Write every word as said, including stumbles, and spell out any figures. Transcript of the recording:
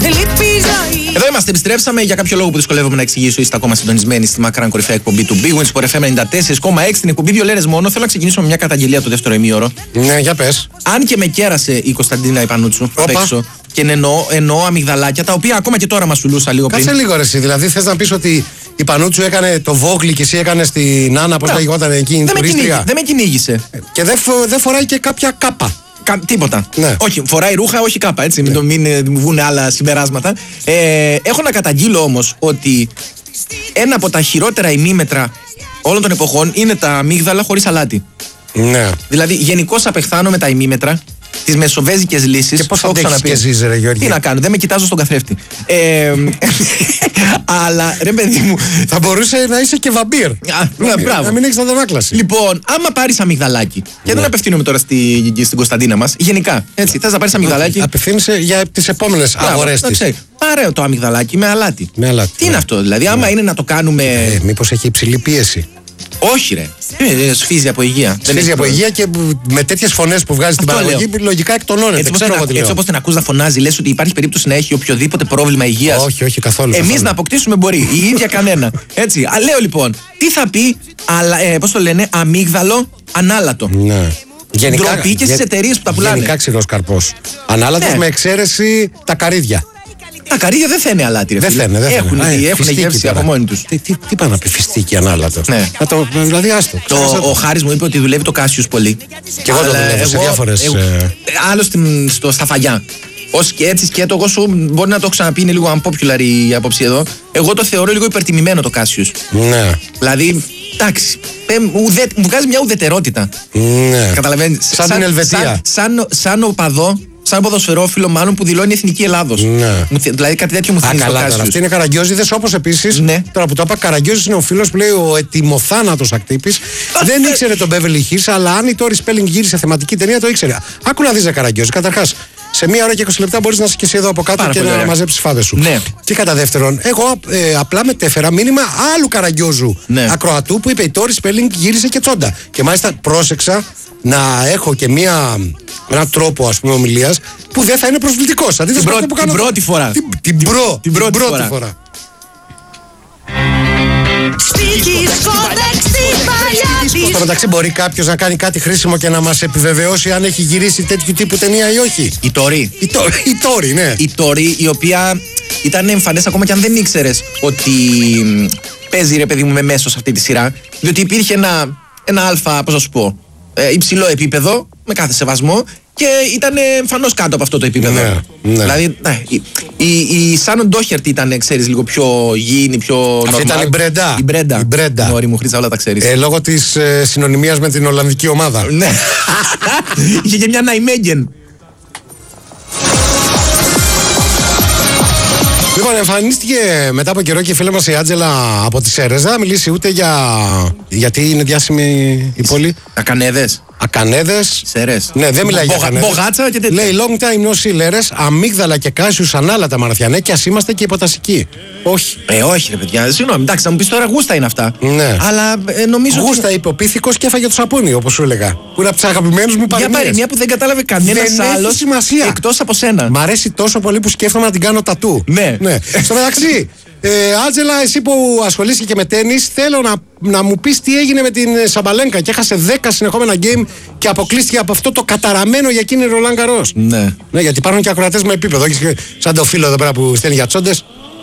Εδώ είμαστε, επιστρέψαμε. Για κάποιο λόγο που δυσκολεύομαι να εξηγήσω, είστε ακόμα συντονισμένοι στη μακράν κορυφαία εκπομπή του Big Wins Sport εφ εμ ενενήντα τέσσερα κόμμα έξι. Την εκπομπή δύο λέρες μόνο. Θέλω να ξεκινήσω με μια καταγγελία το δεύτερο ημίωρο. Ναι, για πες. Αν και με κέρασε η Κωνσταντίνα Ιπανούτσου απ' έξω. Και εννοώ, εννοώ αμυγδαλάκια, τα οποία ακόμα και τώρα μασουλούσα λίγο πριν. Κάτσε λίγο ρε εσύ, δηλαδή θες να πεις ότι η Πανούτσου έκανε το Βόγλι και εσύ έκανε στην Άννα, πώς λεγόταν εκείνη την τουρίστρια. Δεν με κυνήγησε. Και δεν δε φοράει και κάποια κάπα. Κα, τίποτα. Ναι. Όχι, φοράει ρούχα, όχι κάπα, έτσι. Ναι. Μην, μην μου βγουν άλλα συμπεράσματα. Ε, έχω να καταγγείλω όμως ότι ένα από τα χειρότερα ημίμετρα όλων των εποχών είναι τα αμύγδαλα χωρίς αλάτι. Ναι. Δηλαδή, γενικώς απεχθάνω με τα ημίμετρα, τις μεσοβέζικες λύσεις. Και πώς αντέχεις και ζεις, ρε Γιώργη. Τι να κάνω, δεν με κοιτάζω στον καθρέφτη. Ε, αλλά ρε παιδί μου. Θα μπορούσε να είσαι και βαμπύρ. Να μην έχεις αντανάκλαση. Λοιπόν, άμα πάρεις αμυγδαλάκι. Και δεν απευθύνομαι τώρα στη, στην Κωνσταντίνα μας. Γενικά, έτσι. Θες να πάρεις αμυγδαλάκι. Απευθύνεσαι για τις επόμενες αγορές της. Πάρε το αμυγδαλάκι με αλάτι. Με αλάτι. Τι είναι αυτό, δηλαδή, άμα είναι να το κάνουμε. Ε, μήπως έχει υψηλή πίεση. Όχι, ρε. Ε, σφίζει από υγεία. Σφίζει από υγεία και με τέτοιες φωνές που βγάζει στην παραγωγή, λογικά εκτονώνεται. Έτσι, ξέρω εγώ τι λέω. Έτσι όπως την ακούς να φωνάζει, λες ότι υπάρχει περίπτωση να έχει οποιοδήποτε πρόβλημα υγείας. Όχι, όχι, καθόλου. Εμείς να αποκτήσουμε μπορεί. Η ίδια κανένα. Έτσι. Α, λέω λοιπόν, τι θα πει, αλλά, ε, πώς το λένε, αμύγδαλο ανάλατο. Ναι. Γενικά, ντροπή και στις εταιρείες που τα πουλάνε. Γενικά ξηρός καρπός. Ανάλατος, ναι, με εξαίρεση τα καρύδια. Τα καρύδια δεν θένε αλάτι, ρε. Δεν θένε, δεν έχουν, θένε. Έχουν γεύση από μόνοι τους. Τι, τι, τι πάνε να πει φιστίκι ανάλατο. Ναι. Το, δηλαδή άστο. Το, ο Χάρης μου είπε ότι δουλεύει το Κάσιους πολύ. Και εγώ το δουλεύω σε διάφορες. Εγώ, ε... Άλλο στην, στο, στα φαγιά. Ως και έτσι σκέτο, εγώ σου μπορεί να το έχω ξαναπεί, είναι λίγο unpopular η άποψη εδώ. Εγώ το θεωρώ λίγο υπερτιμημένο το Κάσιους. Ναι. Δηλαδή, εντάξει, ουδε, μου βγάζει μια ουδετερότητα. Ναι. Καταλαβαίνεις. Σαν, σαν την Ελβετία. Σαν, σαν, σαν οπαδό. Σαν ποδοσφαιρόφιλο, μάλλον που δηλώνει Εθνική Ελλάδος. Ναι. Δηλαδή κάτι τέτοιο μου θυμίζει. Α, καλά, τώρα. Αυτοί είναι καραγκιόζιδες, όπως επίσης. Ναι. Τώρα που το είπα, καραγκιόζης είναι ο φίλος που λέει ο ετοιμοθάνατος ακτύπης. Δεν ήξερε τον Beverly Hills, αλλά αν η Tori Spelling γύρισε θεματική ταινία, το ήξερε. Άκου να δεις, καραγκιόζη. Καταρχάς, σε μία ώρα και είκοσι λεπτά μπορείς να είσαι και εσύ εδώ από κάτω. Πάρα και να μαζέψεις φάδες σου. Ναι. Και κατά δεύτερον, εγώ ε, απλά μετέφερα μήνυμα άλλου καραγκιόζου, ναι, ακροατού που είπε η Tori Spelling γύρισε και τσόντα. Και μάλιστα πρόσεξα να έχω και μία, έναν τρόπο, ας πούμε, ομιλίας που δεν θα είναι προσβλητικός. Την, πρω... που την πρώτη φορά. Την, την, προ... την πρώτη, πρώτη φορά. φορά. Στο μεταξύ, μπορεί κάποιος να κάνει κάτι χρήσιμο και να μας επιβεβαιώσει αν έχει γυρίσει τέτοιου τύπου ταινία ή όχι. Η Tori. Η Tori, ναι. Η Tori, η οποία ήταν εμφανές ακόμα και αν δεν ήξερες ότι παίζει, ρε παιδί μου, με μέσο σε αυτή τη σειρά. Διότι υπήρχε ένα, ένα αλφα, πώς να σου πω, ε, υψηλό επίπεδο, με κάθε σεβασμό, και ήταν εμφανώς κάτω από αυτό το επίπεδο. Ναι, ναι. Δηλαδή, ναι, η, η, η Σάνον Ντόχερτ ήταν, ξέρεις, λίγο πιο γήινη, πιο αυτή normal. ήταν η Μπρέντα. Η Μπρέντα. Η Μπρέντα. Μωρή μου, Χρύσα, όλα τα ξέρεις. Ε, λόγω της ε, συνωνυμίας με την Ολλανδική ομάδα. Ναι. Είχε και μια Ναϊμέγγεν. Λοιπόν, εμφανίστηκε μετά από καιρό και η φίλη μας η Άντζελα από τις Σέρρες. Δεν θα μιλήσει ούτε για. Γιατί είναι διάσημη η πόλη. Ακανέδες. Ακανέδες. Σέρρες. Ναι, δεν μιλάει για Ακανέδες. Μπογάτσα και τέτοια. Λέει long time no see, λέρες, αμύγδαλα και Κάσιους ανάλατα μαραθιανέ και ας είμαστε και υποτασικοί. Όχι. Ε, όχι, ρε παιδιά. Συγγνώμη, εντάξει, θα μου πεις τώρα γούστα είναι αυτά. Ναι. Αλλά ε, νομίζω. Γούστα ότι... είπε ο πίθηκος και έφαγε το σαπούνι, όπως σου έλεγα. Που είναι από τους αγαπημένους μου παροιμίες. Για παροιμία που δεν κατάλαβε κανένας άλλος εκτός από σένα. Μ' αρέσει τόσο πολύ που σκέφτομαι να την κάνω τατού. Ναι. ναι. Στο μεταξύ. Ε, Άντζελα, εσύ που ασχολείσαι και με τένις, θέλω να, να μου πεις τι έγινε με την Σαμπαλένκα και έχασε δέκα συνεχόμενα game και αποκλείστηκε από αυτό το καταραμένο για εκείνη Ρολάν Γκαρός. Ναι. Ναι, γιατί υπάρχουν και ακροατές με επίπεδο. Όχι σαν το φίλο εδώ πέρα που στέλνει για τσόντες.